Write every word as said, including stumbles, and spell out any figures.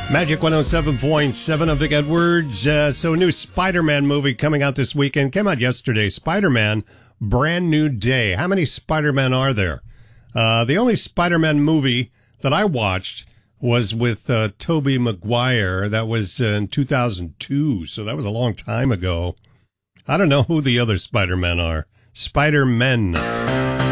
Magic one oh seven point seven of Vic Edwards. Uh, so a new Spider-Man movie coming out this weekend. Came out yesterday. Spider-Man, Brand New Day. How many Spider-Man are there? Uh, the only Spider-Man movie that I watched was with uh, Tobey Maguire. That was uh, in two thousand two, so that was a long time ago. I don't know who the other Spider-Men are. Spider-Men.